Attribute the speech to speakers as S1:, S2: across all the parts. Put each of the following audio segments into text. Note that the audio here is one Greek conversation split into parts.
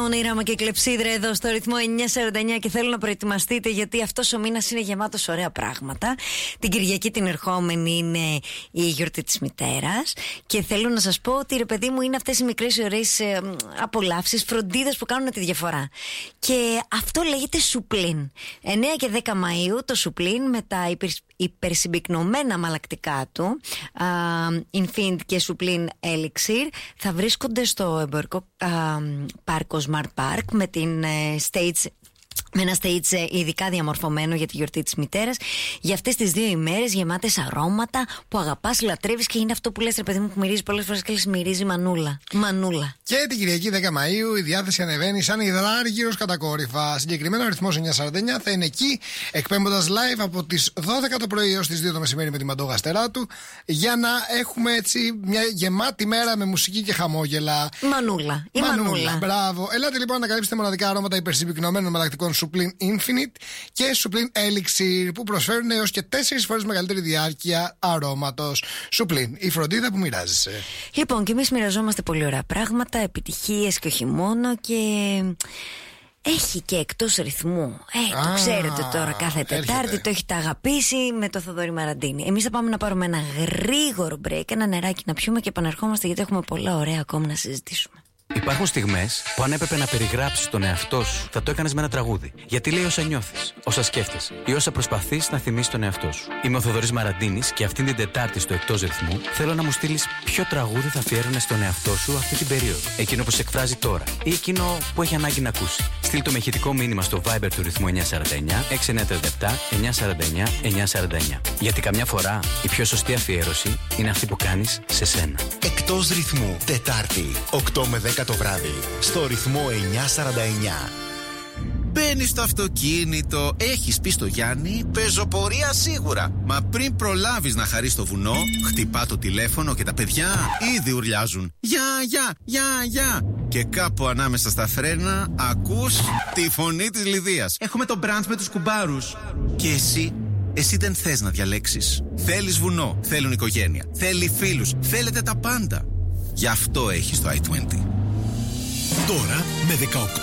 S1: όνειρα μα και κλεψίδρα εδώ στο ρυθμό 949 και θέλω να προετοιμαστείτε γιατί αυτός ο μήνας είναι γεμάτος ωραία πράγματα. Την Κυριακή την ερχόμενη είναι η γιορτή της μητέρας και θέλω να σας πω ότι ρε παιδί μου είναι αυτές οι μικρές ωραίες απολαύσεις, φροντίδες που κάνουν τη διαφορά. Και αυτό λέγεται Σουπλίν. 9 και 10 Μαΐου το Σουπλίν με τα υπερσυμπυκνωμένα μαλακτικά του Infinity και Σουπλίν Elixir θα βρίσκονται στο εμπορικό πάρκο Smart Park με την stage. Με ένα stage ειδικά διαμορφωμένο για τη γιορτή της μητέρας. Για αυτές τις 2 ημέρες γεμάτες αρώματα που αγαπάς, λατρεύεις και είναι αυτό που λες ρε παιδί μου που μυρίζει πολλές φορές και λες μυρίζει μανούλα. Μανούλα.
S2: Και την Κυριακή 10 Μαΐου η διάθεση ανεβαίνει σαν υδράργυρος κατακόρυφα. Συγκεκριμένο αριθμός 949 θα είναι εκεί εκπέμποντας live από τις 12 το πρωί έως τις 2 το μεσημέρι με τη Μαντόγα Στεράτου για να έχουμε έτσι μια γεμάτη μέρα με μουσική και χαμόγελα.
S1: Μανούλα. Η μανούλα.
S2: Μπράβο. Ελάτε λοιπόν να καλύψετε μοναδικά αρώματα υπερσυμπυκνωμένων μαλακτικών Sublime Infinite και Sublime Elixir που προσφέρουν έως και 4 φορές μεγαλύτερη διάρκεια αρώματος. Sublime, η φροντίδα που μοιράζεσαι.
S1: Λοιπόν, και εμείς μοιραζόμαστε πολύ ωραία πράγματα, επιτυχίες και όχι μόνο και έχει και εκτός ρυθμού. Το ξέρετε τώρα κάθε Τετάρτη, το έχετε αγαπήσει με το Θοδωρή Μαραντίνη. Εμείς θα πάμε να πάρουμε ένα γρήγορο break, ένα νεράκι να πιούμε και επανερχόμαστε γιατί έχουμε πολλά ωραία ακόμη να συζητήσουμε.
S3: Υπάρχουν στιγμές που αν έπρεπε να περιγράψεις τον εαυτό σου, θα το έκανες με ένα τραγούδι. Γιατί λέει όσα νιώθεις, όσα σκέφτεσαι ή όσα προσπαθείς να θυμίσεις τον εαυτό σου. Είμαι ο Θοδωρής Μαραντίνης και αυτήν την Τετάρτη στο Εκτός Ρυθμού θέλω να μου στείλεις ποιο τραγούδι θα αφιέρωνες στον εαυτό σου αυτή την περίοδο. Εκείνο που σε εκφράζει τώρα ή εκείνο που έχει ανάγκη να ακούσει. Στείλ το με ηχητικό μήνυμα στο Viber του ρυθμού 949 6937 949 949. Γιατί καμιά φορά η πιο σωστή αφιέρωση είναι αυτή που κάνεις σε σένα.
S4: Εκτός Ρυθμού, Τετάρτη, 8 με 10 το βράδυ, στο ρυθμό 949.
S5: Μπαίνεις στο αυτοκίνητο, έχεις πει στο Γιάννη, πεζοπορία σίγουρα. Μα πριν προλάβεις να χαρείς το βουνό, χτυπά το τηλέφωνο και τα παιδιά ήδη ουρλιάζουν. Γεια. Και κάπου ανάμεσα στα φρένα ακούς τη φωνή της Λιδίας.
S6: Έχουμε το μπραντς με τους κουμπάρους.
S5: Και εσύ δεν θες να διαλέξεις. Θέλεις βουνό, θέλουν οικογένεια, θέλει φίλους, θέλετε τα πάντα. Γι' αυτό έχεις το i20.
S4: Τώρα με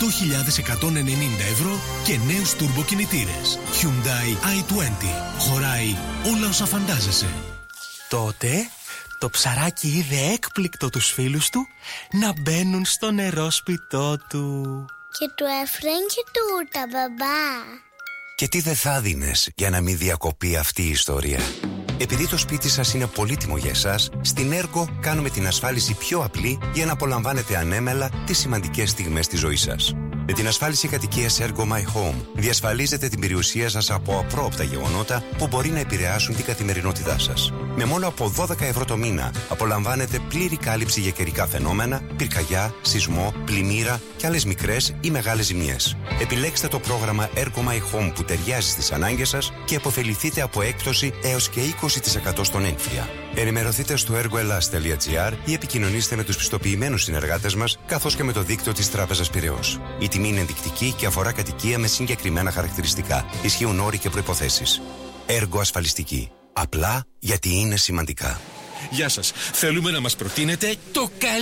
S4: 18.190 ευρώ και νέους τουρμποκινητήρες. Hyundai i20. Χωράει όλα όσα φαντάζεσαι.
S7: Τότε το ψαράκι είδε έκπληκτο τους φίλους του να μπαίνουν στο νερόσπιτό του.
S8: Και του έφεραν και τούρτα, μπαμπά.
S9: Και τι δεν θα δίνες για να μην διακοπεί αυτή η ιστορία. Επειδή το σπίτι σας είναι πολύτιμο για εσάς, στην Ergo κάνουμε την ασφάλιση πιο απλή για να απολαμβάνετε ανέμελα τις σημαντικές στιγμές της ζωής σας. Με την ασφάλιση κατοικίας Ergo My Home διασφαλίζετε την περιουσία σας από απρόοπτα γεγονότα που μπορεί να επηρεάσουν την καθημερινότητά σας. Με μόνο από 12 ευρώ το μήνα απολαμβάνετε πλήρη κάλυψη για καιρικά φαινόμενα, πυρκαγιά, σεισμό, πλημμύρα και άλλες μικρές ή μεγάλες ζημιές. Επιλέξτε το πρόγραμμα Ergo My Home που ταιριάζει στις ανάγκες σας και αποφεληθείτε από έκπτωση έως και 20% στον έμφυα. Ενημερωθείτε στο ergoelas.gr ή επικοινωνήστε με τους πιστοποιημένους συνεργάτες μας καθώς και με το δίκτυο της Τράπεζας Πειραιώς. Η τιμή είναι ενδεικτική και αφορά κατοικία με συγκεκριμένα χαρακτηριστικά. Ισχύουν όροι και προϋποθέσεις. Έργο ασφαλιστική. Απλά γιατί είναι σημαντικά.
S10: Γεια σας. Θέλουμε να μας προτείνετε το καλύτερο